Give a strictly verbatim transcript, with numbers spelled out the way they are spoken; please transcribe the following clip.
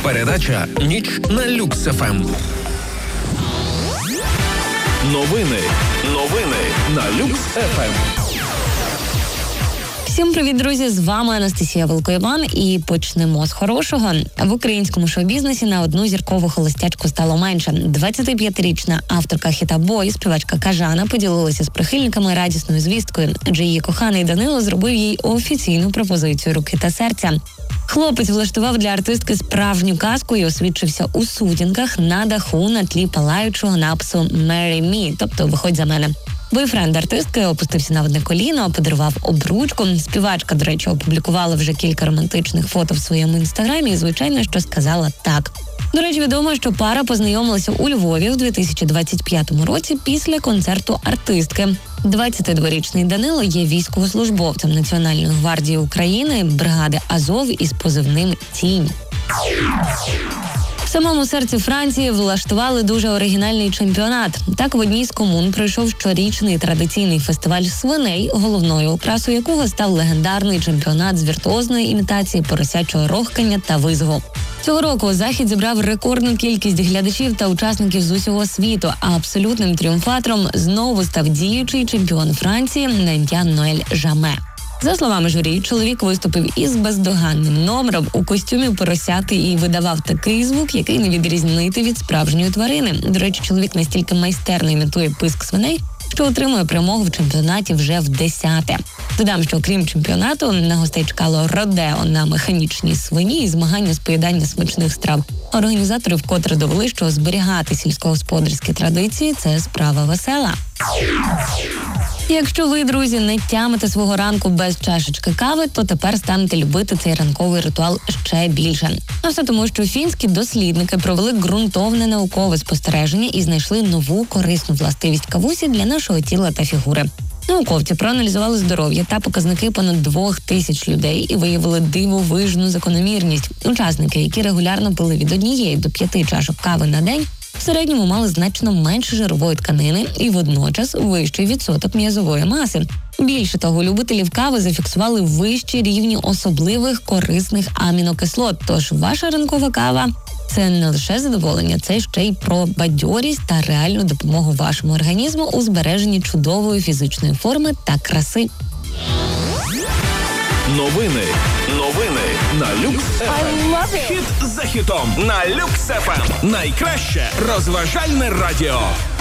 Передача «Ніч на Люкс еф ем». Новини. Новини на Люкс еф ем. Всім привіт, друзі! З вами Анастасія Волкоєван і почнемо з хорошого. В українському шоу-бізнесі на одну зіркову холостячку стало менше. двадцятип'ятирічна авторка хіта «Бой», співачка Кажана, поділилася з прихильниками радісною звісткою, адже її коханий Данило зробив їй офіційну пропозицію руки та серця. Хлопець влаштував для артистки справжню казку і освідчився у сутінках на даху на тлі палаючого напису «Marry me», тобто «Виходь за мене». Бойфренд артистки опустився на одне коліно, подарував обручку. Співачка, до речі, опублікувала вже кілька романтичних фото в своєму інстаграмі і, звичайно, що сказала так. До речі, відомо, що пара познайомилася у Львові в дві тисячі двадцять п'ятому році після концерту артистки. двадцятидворічний Данило є військовослужбовцем Національної гвардії України, бригади Азов із позивним «Тінь». В самому серці Франції влаштували дуже оригінальний чемпіонат. Так, в одній з комун пройшов щорічний традиційний фестиваль свиней, головною окрасою якого став легендарний чемпіонат з віртуозної імітації поросячого рохкання та визову. Цього року захід зібрав рекордну кількість глядачів та учасників з усього світу, а абсолютним тріумфатором знову став діючий чемпіон Франції на ім'я Ноель Жаме. За словами журі, чоловік виступив із бездоганним номером у костюмі поросяти і видавав такий звук, який не відрізнити від справжньої тварини. До речі, чоловік настільки майстерно імітує писк свиней, що отримує перемогу в чемпіонаті вже в десяте. Додам, що крім чемпіонату, на гостей чекало родео на механічній свині і змагання з поїдання смачних страв. Організатори вкотре довели, що зберігати сільськогосподарські традиції – це справа весела. Якщо ви, друзі, не тямите свого ранку без чашечки кави, то тепер станете любити цей ранковий ритуал ще більше. А все тому, що фінські дослідники провели ґрунтовне наукове спостереження і знайшли нову корисну властивість кавусі для нашого тіла та фігури. Науковці проаналізували здоров'я та показники понад двох тисяч людей і виявили дивовижну закономірність. Учасники, які регулярно пили від однієї до п'яти чашок кави на день, в середньому мали значно менше жирової тканини і водночас вищий відсоток м'язової маси. Більше того, любителів кави зафіксували вищі рівні особливих корисних амінокислот. Тож ваша ранкова кава – це не лише задоволення, це ще й про бадьорість та реальну допомогу вашому організму у збереженні чудової фізичної форми та краси. Новини. Новини на Люкс еф ем. Хіт за хітом на Люкс еф ем. Найкраще розважальне радіо.